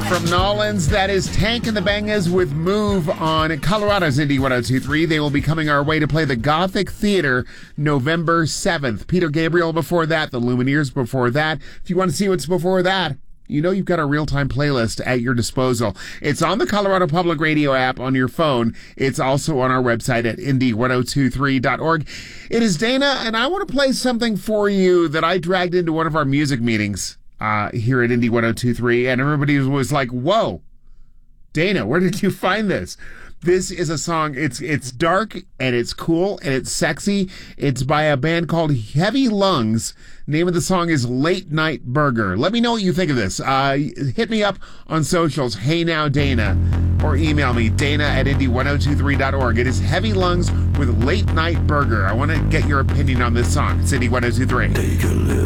From Nolans, that is Tank and the Bangas with Move on Colorado's Indie 102.3. They will be coming our way to play the Gothic Theater November 7th. Peter Gabriel before that, the Lumineers before that. If you want to see what's before that, you know you've got a real-time playlist at your disposal. It's on the Colorado Public Radio app on your phone. It's also on our website at indie1023.org. It is Dana, and I want to play something for you that I dragged into one of our music meetings here at Indie 102.3, and everybody was like, whoa, Dana, where did you find this? This is a song, it's dark, and it's cool, and it's sexy. It's by a band called Heavy Lungs. Name of the song is Late Night Burger. Let me know what you think of this. Hit me up on socials, Hey Now Dana, or email me, dana@indie1023.org. It is Heavy Lungs with Late Night Burger. I want to get your opinion on this song. It's Indie 102.3.